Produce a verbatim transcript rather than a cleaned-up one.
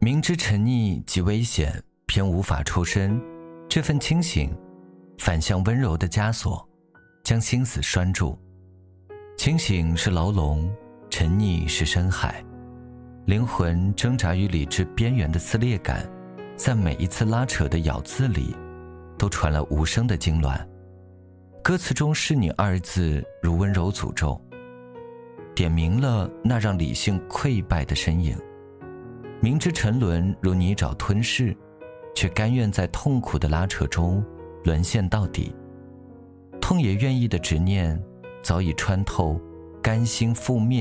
明知沉溺极危险，偏无法抽身，这份清醒反向温柔的枷锁，将心思拴住。清醒是牢笼，沉溺是深海，灵魂挣扎于理智边缘的撕裂感，在每一次拉扯的咬字里都传来无声的痉挛。歌词中是你二字如温柔诅咒，点明了那让理性溃败的身影。明知沉沦如泥沼吞噬，却甘愿在痛苦的拉扯中沦陷到底。痛也愿意的执念早已穿透甘心覆灭